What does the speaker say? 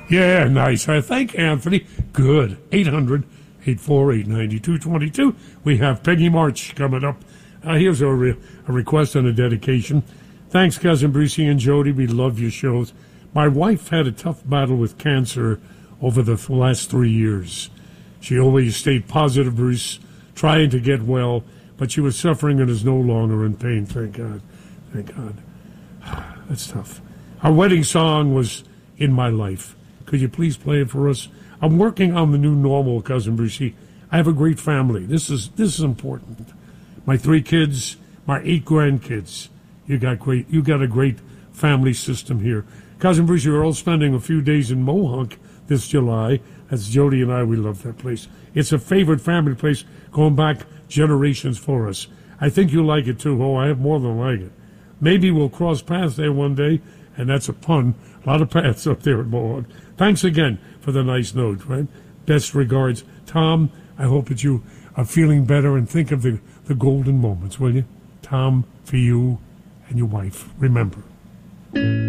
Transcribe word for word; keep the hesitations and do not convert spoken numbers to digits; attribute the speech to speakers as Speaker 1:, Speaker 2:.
Speaker 1: Yeah, nice. I thank Anthony. Good. eight hundred, eight four eight, nine two two two. We have Peggy March coming up. Uh, here's a, re- a request and a dedication. Thanks, Cousin Brucey and Jody. We love your shows. My wife had a tough battle with cancer over the last three years. She always stayed positive, Bruce, trying to get well, but she was suffering and is no longer in pain. Thank God. Thank God. That's tough. Our wedding song was In My Life. Could you please play it for us? I'm working on the new normal, Cousin Brucey. I have a great family. This is this is important. My three kids, my eight grandkids. You got great. You got a great family system here. Cousin Brucey, we're all spending a few days in Mohawk this July. That's Jody and I. We love that place. It's a favorite family place going back generations for us. I think you'll like it too. Oh, I have more than like it. Maybe we'll cross paths there one day, and that's a pun. A lot of paths up there at Mohawk. Thanks again for the nice note, right? Best regards. Tom, I hope that you are feeling better and think of the, the golden moments, will you? Tom, for you and your wife. Remember.